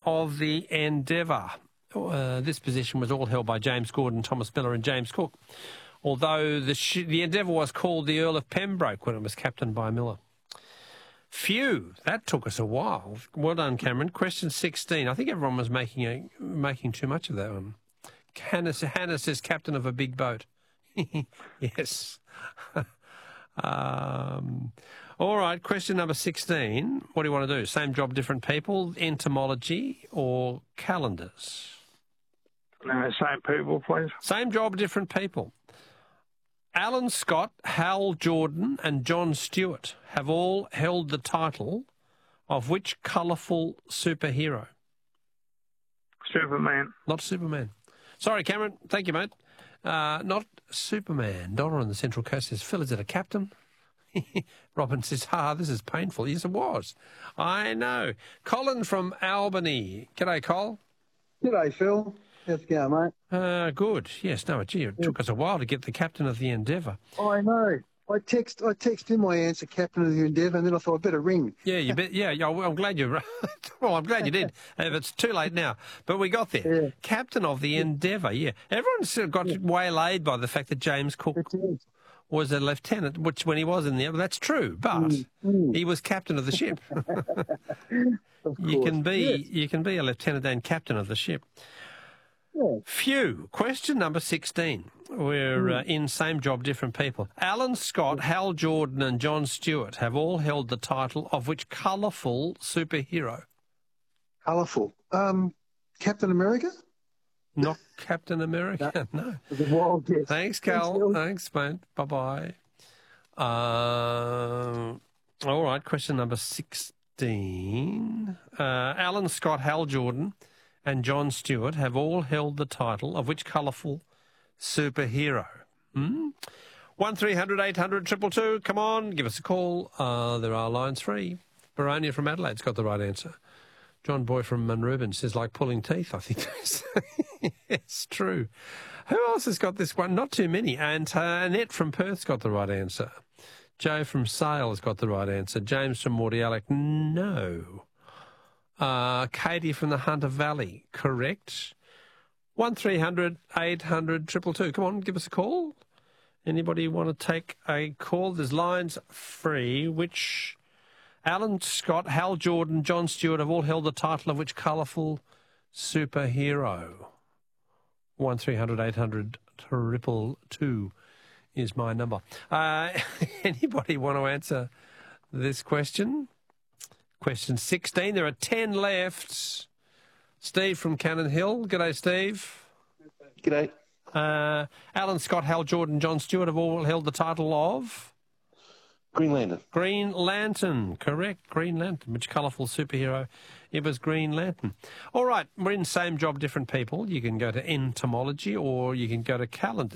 of the Endeavour. This position was all held by James Gordon, Thomas Miller and James Cook, although the Endeavour was called the Earl of Pembroke when it was captained by Miller. Phew, that took us a while. Well done, Cameron. Question 16. I think everyone was making too much of that one. Hannah says captain of a big boat. Yes. All right, question number 16. What do you want to do? Same job, different people, entomology or calendars? No, same people, please. Same job, different people. Alan Scott, Hal Jordan and John Stewart have all held the title of which colourful superhero? Superman. Not Superman. Sorry, Cameron. Thank you, mate. Not Superman. Donna on the Central Coast says, Phil, is it a captain? Robin says, this is painful. Yes, it was. I know. Colin from Albany. G'day, Col. G'day, Phil. How's it going, mate? Good. Yes, no, it took us a while to get the captain of the Endeavour. I know. I text him my answer, captain of the Endeavour, and then I thought I'd better ring. Yeah, you bet. Yeah, I'm glad you. Well, I'm glad you did. It's too late now, but we got there. Yeah. Captain of the Endeavour. Yeah, everyone's sort of got waylaid by the fact that James Cook was a lieutenant, which when he was in the, that's true, but he was captain of the ship. You can be a lieutenant and captain of the ship. Yeah. Phew. Question number 16. We're in same job, different people. Alan Scott, Hal Jordan and John Stewart have all held the title of which colourful superhero? Colourful. Captain America? Not Captain America, no. It was a wild guess. Thanks, Cal. Thanks, mate. Bye-bye. All right, question number 16. Alan Scott, Hal Jordan and John Stewart have all held the title of which colourful superhero? 1300 800 222. Come on, give us a call. There are lines free. Baronia from Adelaide's got the right answer. John Boy from Munrubin says, like pulling teeth, I think. It's true. Who else has got this one? Not too many. And Annette from Perth's got the right answer. Joe from Sale has got the right answer. James from Mordialloc, no. Katie from the Hunter Valley, correct. 1300 800 222. Come on, give us a call. Anybody want to take a call? There's lines free, which Alan Scott, Hal Jordan, John Stewart have all held the title of which colourful superhero? 1300 800 222 is my number. Anybody want to answer this question? Question 16. There are 10 left. Steve from Cannon Hill. G'day, Steve. G'day. Alan Scott, Hal Jordan, John Stewart have all held the title of? Green Lantern. Green Lantern. Correct. Green Lantern. Which colourful superhero? It was Green Lantern. All right. We're in same job, different people. You can go to entomology or you can go to calendars.